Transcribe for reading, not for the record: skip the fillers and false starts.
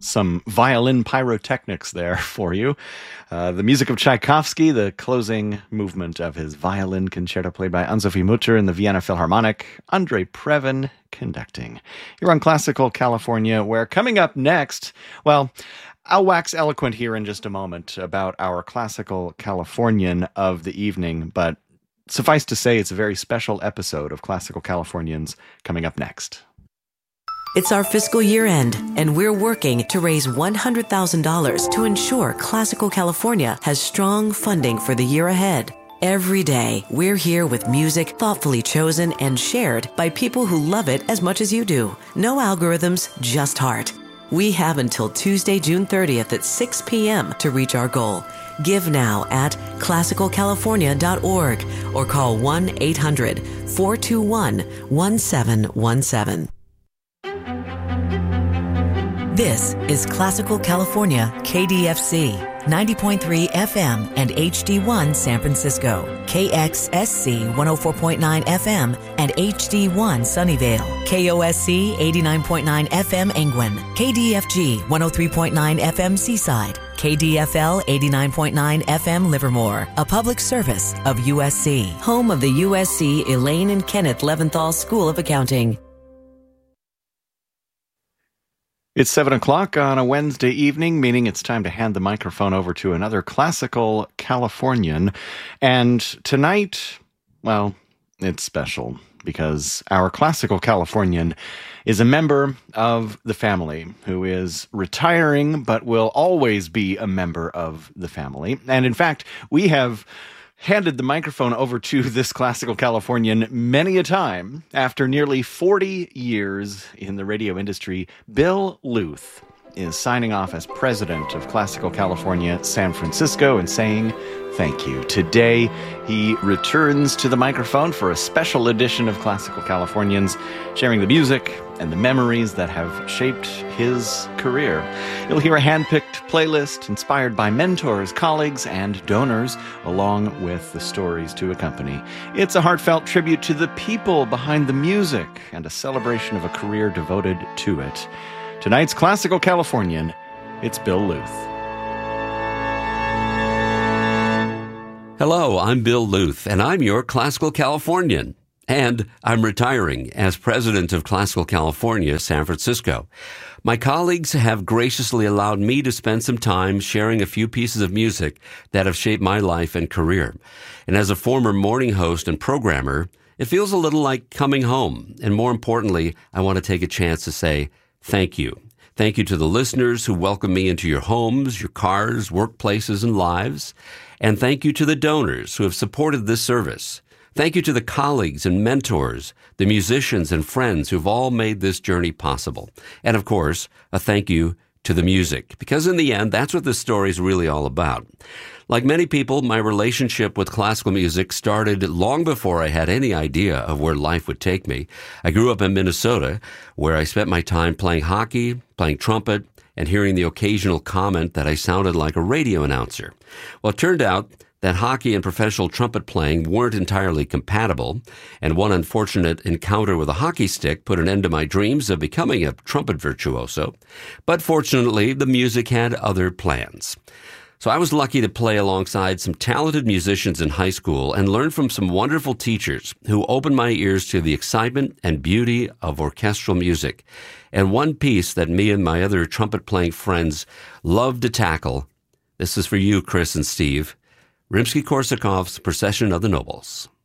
Some violin pyrotechnics there for you. The music of Tchaikovsky, the closing movement of his violin concerto played by Anne-Sophie Mutter in the Vienna Philharmonic, Andrei Previn conducting. You're on Classical California, where coming up next, well, I'll wax eloquent here in just a moment about our Classical Californian of the evening, but suffice to say it's a very special episode of Classical Californians coming up next. It's our fiscal year end, and we're working to raise $100,000 to ensure Classical California has strong funding for the year ahead. Every day, we're here with music thoughtfully chosen and shared by people who love it as much as you do. No algorithms, just heart. We have until Tuesday, June 30th at 6 p.m. to reach our goal. Give now at classicalcalifornia.org or call 1-800-421-1717. This is Classical California, KDFC, 90.3 FM and HD1 San Francisco, KXSC 104.9 FM and HD1 Sunnyvale, KOSC 89.9 FM Angwin, KDFG 103.9 FM Seaside, KDFL 89.9 FM Livermore, a public service of USC, home of the USC Elaine and Kenneth Leventhal School of Accounting. It's 7 o'clock on a Wednesday evening, meaning it's time to hand the microphone over to another Classical Californian. And tonight, well, it's special because our Classical Californian is a member of the family who is retiring but will always be a member of the family. And in fact, we have handed the microphone over to this Classical Californian many a time. After nearly 40 years in the radio industry, Bill Luth is signing off as president of Classical California San Francisco and saying thank you. Today, he returns to the microphone for a special edition of Classical Californians, sharing the music and the memories that have shaped his career. You'll hear a hand-picked playlist inspired by mentors, colleagues, and donors, along with the stories to accompany. It's a heartfelt tribute to the people behind the music and a celebration of a career devoted to it. Tonight's Classical Californian, it's Bill Luth. Hello, I'm Bill Luth, and I'm your Classical Californian. And I'm retiring as president of Classical California, San Francisco. My colleagues have graciously allowed me to spend some time sharing a few pieces of music that have shaped my life and career. And as a former morning host and programmer, it feels a little like coming home. And more importantly, I want to take a chance to say thank you. Thank you to the listeners who welcome me into your homes, your cars, workplaces, and lives. And thank you to the donors who have supported this service. Thank you to the colleagues and mentors, the musicians and friends who've all made this journey possible. And of course, a thank you to the music, because in the end, that's what this story is really all about. Like many people, my relationship with classical music started long before I had any idea of where life would take me. I grew up in Minnesota, where I spent my time playing hockey, playing trumpet, and hearing the occasional comment that I sounded like a radio announcer. Well, it turned out that hockey and professional trumpet playing weren't entirely compatible, and one unfortunate encounter with a hockey stick put an end to my dreams of becoming a trumpet virtuoso. But fortunately, the music had other plans. So I was lucky to play alongside some talented musicians in high school and learn from some wonderful teachers who opened my ears to the excitement and beauty of orchestral music. And one piece that me and my other trumpet-playing friends loved to tackle, this is for you, Chris and Steve, Rimsky-Korsakov's Procession of the Nobles.